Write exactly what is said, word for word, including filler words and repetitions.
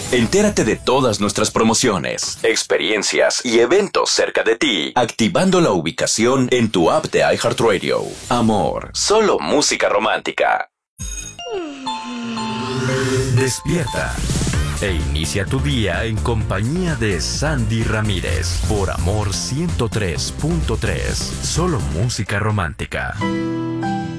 Entérate de todas nuestras promociones, experiencias y eventos cerca de ti, activando la ubicación en tu app de iHeartRadio. Amor, solo música romántica. Despierta e inicia tu día en compañía de Sandy Ramírez por Amor ciento tres punto tres. Solo música romántica.